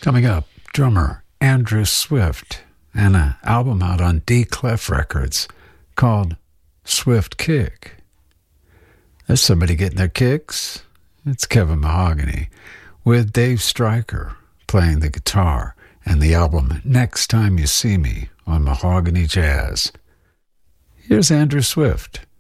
Coming up, drummer Andrew Swift and an album out on D Clef Records called Swift Kick. There's somebody getting their kicks. It's Kevin Mahogany with Dave Stryker playing the guitar and the album Next Time You See Me on Mahogany Jazz. Here's Andrew Swift.